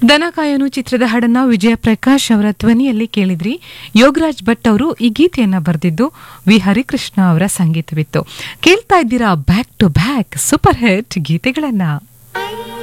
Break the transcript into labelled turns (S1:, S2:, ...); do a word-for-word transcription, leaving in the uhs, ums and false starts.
S1: ದನಕಾಯನು ಚಿತ್ರದ ಹಾಡನ್ನ ವಿಜಯ ಪ್ರಕಾಶ್ ಅವರ ಧ್ವನಿಯಲ್ಲಿ ಕೇಳಿದ್ರಿ. ಯೋಗರಾಜ್ ಭಟ್ ಅವರು ಈ ಗೀತೆಯನ್ನ ಬರೆದಿದ್ದು, ವಿ ಹರಿಕೃಷ್ಣ ಅವರ ಸಂಗೀತವಿತ್ತು. ಕೇಳ್ತಾ ಇದ್ದೀರಾ back to back super hit ಗೀತೆಗಳನ್ನ.